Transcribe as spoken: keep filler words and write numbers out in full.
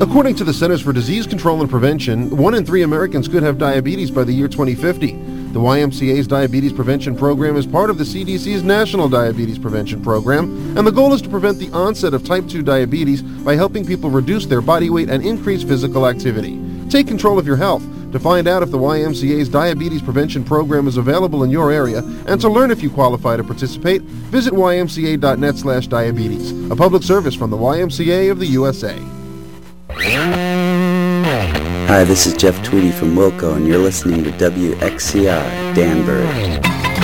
According to the Centers for Disease Control and Prevention, one in three Americans could have diabetes by the year twenty fifty. The Y M C A's Diabetes Prevention Program is part of the C D C's National Diabetes Prevention Program, and the goal is to prevent the onset of type two diabetes by helping people reduce their body weight and increase physical activity. Take control of your health. To find out if the Y M C A's Diabetes Prevention Program is available in your area and to learn if you qualify to participate, visit y m c a dot net slash diabetes. A public service from the Y M C A of the U S A. Hi, this is Jeff Tweedy from Wilco, and you're listening to W X C I Danbury.